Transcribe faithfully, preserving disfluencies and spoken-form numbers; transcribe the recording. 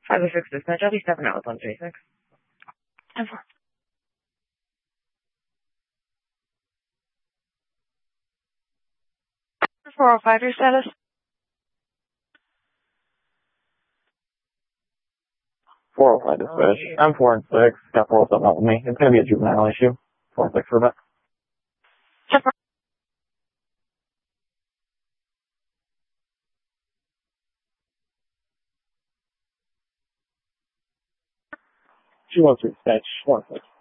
five oh six dispatch, I'll be stepping out with one three six. four oh five, your status? four oh five dispatch. I'm four and six. Got four oh seven out with me. It's going to be a juvenile issue. four and six for a bit. two one three dispatch. four and six.